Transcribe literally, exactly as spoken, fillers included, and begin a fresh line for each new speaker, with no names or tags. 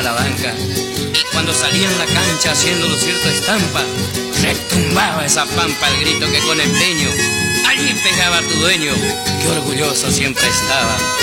la banca, y cuando salía en la cancha haciendo lucir tu estampa, retumbaba esa pampa el grito que con empeño allí pegaba tu dueño, que orgulloso siempre estaba